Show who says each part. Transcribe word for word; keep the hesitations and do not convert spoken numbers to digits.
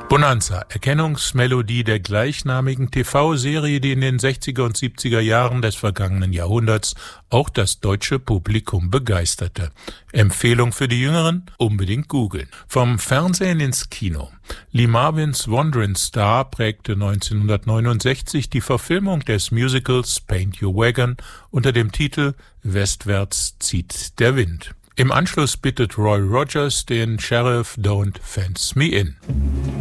Speaker 1: Bonanza, Erkennungsmelodie der gleichnamigen T V-Serie, die in den sechziger und siebziger Jahren des vergangenen Jahrhunderts auch das deutsche Publikum begeisterte. Empfehlung für die Jüngeren? Unbedingt googeln. Vom Fernsehen ins Kino. Lee Marvins Wandering Star prägte neunzehnhundertneunundsechzig die Verfilmung des Musicals Paint Your Wagon unter dem Titel Westwärts zieht der Wind. Im Anschluss bittet Roy Rogers den Sheriff Don't Fence Me In.